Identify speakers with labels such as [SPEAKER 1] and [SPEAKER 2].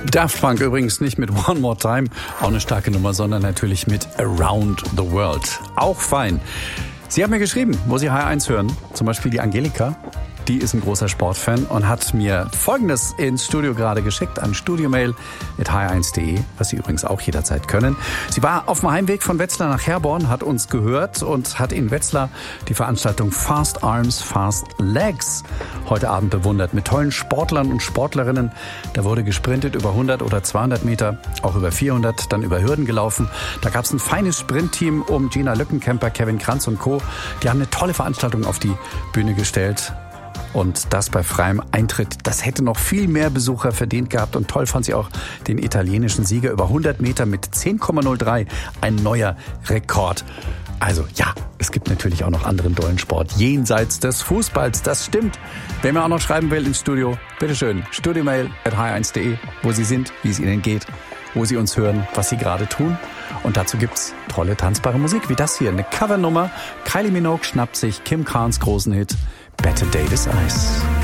[SPEAKER 1] Daft Punk übrigens nicht mit One More Time, auch eine starke Nummer, sondern natürlich mit Around the World. Auch fein. Sie haben mir geschrieben, wo Sie HR1 hören, zum Beispiel die Angelika. Die ist ein großer Sportfan und hat mir Folgendes ins Studio gerade geschickt an studiomail@hr1.de, was Sie übrigens auch jederzeit können. Sie war auf dem Heimweg von Wetzlar nach Herborn, hat uns gehört und hat in Wetzlar die Veranstaltung Fast Arms, Fast Legs heute Abend bewundert. Mit tollen Sportlern und Sportlerinnen. Da wurde gesprintet über 100 oder 200 Meter, auch über 400, dann über Hürden gelaufen. Da gab es ein feines Sprintteam um Gina Lückenkämper, Kevin Kranz und Co. Die haben eine tolle Veranstaltung auf die Bühne gestellt. Und das bei freiem Eintritt, das hätte noch viel mehr Besucher verdient gehabt. Und toll fand sie auch den italienischen Sieger über 100 Meter mit 10,03. Ein neuer Rekord. Also ja, es gibt natürlich auch noch anderen tollen Sport jenseits des Fußballs. Das stimmt. Wer mir auch noch schreiben will ins Studio, bitteschön, studiomail@hr1.de, wo Sie sind, wie es Ihnen geht, wo Sie uns hören, was Sie gerade tun. Und dazu gibt's tolle tanzbare Musik wie das hier. Eine Covernummer. Kylie Minogue schnappt sich Kim Carnes großen Hit Better Day This Ice.